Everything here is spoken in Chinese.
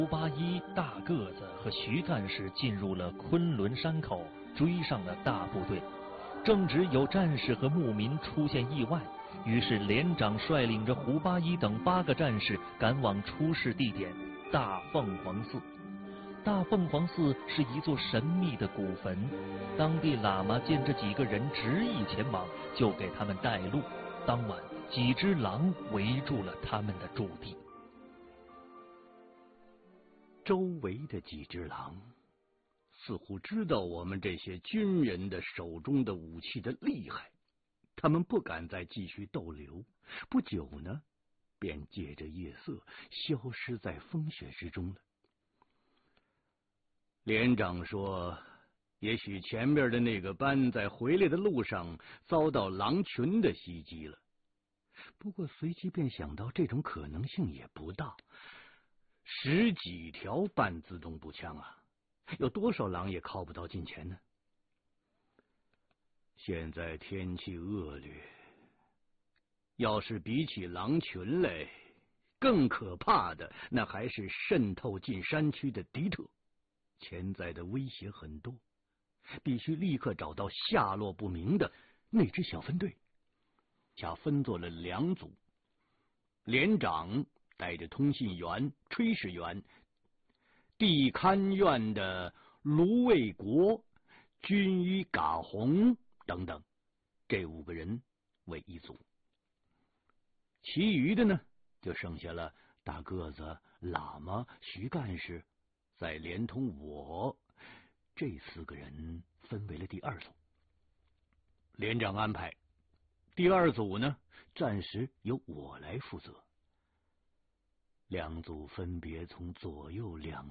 胡八一、大个子和徐干事进入了昆仑山口，追上了大部队。正值有战士和牧民出现意外，于是连长率领着胡八一等8个战士赶往出事地点大凤凰寺。大凤凰寺是一座神秘的古坟，当地喇嘛见这几个人执意前往，就给他们带路。当晚，几只狼围住了他们的驻地。 周围的几只狼似乎知道我们这些军人的手中的武器的厉害，他们不敢再继续逗留，不久呢，便借着夜色消失在风雪之中了。连长说，也许前边的那个班在回来的路上遭到狼群的袭击了，不过随即便想到这种可能性也不大，10几条半自动步枪啊，有多少狼也靠不到近前呢？现在天气恶劣，要是比起狼群来，更可怕的那还是渗透进山区的敌特，潜在的威胁很多，必须立刻找到下落不明的那支小分队。下分作了2组，连长带着通信员、炊事员、地勘院的卢卫国、军医嘎红等等，这5个人为一组。其余的呢，就剩下了大个子、喇嘛、徐干事，再连同我，这4个人分为了第2组。连长安排第2组呢，暂时由我来负责。2组分别从左右两